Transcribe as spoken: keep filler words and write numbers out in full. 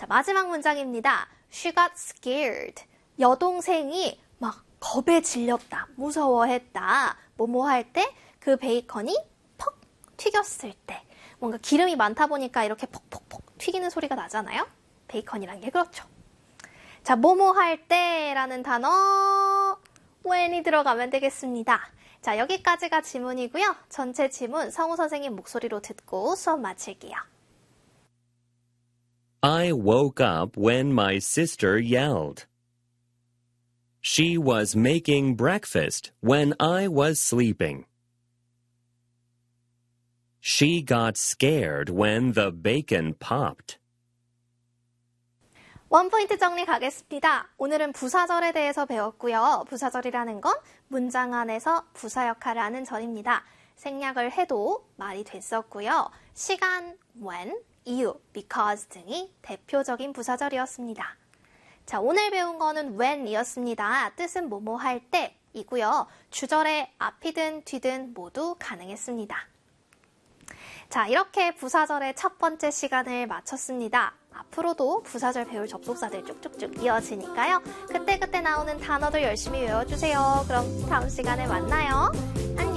마지막 문장입니다. She got scared. 여동생이 막 겁에 질렸다, 무서워했다. 뭐뭐 할 때 그 베이컨이 퍽 튀겼을 때. 뭔가 기름이 많다 보니까 이렇게 퍽퍽퍽 튀기는 소리가 나잖아요. 베이컨이란 게 그렇죠. 자, 뭐뭐 할 때라는 단어 when이 들어가면 되겠습니다. 자, 여기까지가 지문이고요. 전체 지문 성우 선생님 목소리로 듣고 수업 마칠게요. I woke up when my sister yelled. She was making breakfast when I was sleeping. She got scared when the bacon popped. 원포인트 정리 가겠습니다. 오늘은 부사절에 대해서 배웠고요. 부사절이라는 건 문장 안에서 부사 역할을 하는 절입니다. 생략을 해도 말이 됐었고요. 시간, when, 이유, because 등이 대표적인 부사절이었습니다. 자, 오늘 배운 거는 when이었습니다. 뜻은 뭐뭐 할 때이고요. 주절의 앞이든 뒤든 모두 가능했습니다. 자, 이렇게 부사절의 첫 번째 시간을 마쳤습니다. 앞으로도 부사절 배울 접속사들 쭉쭉쭉 이어지니까요. 그때그때 나오는 단어들 열심히 외워주세요. 그럼 다음 시간에 만나요. 안녕!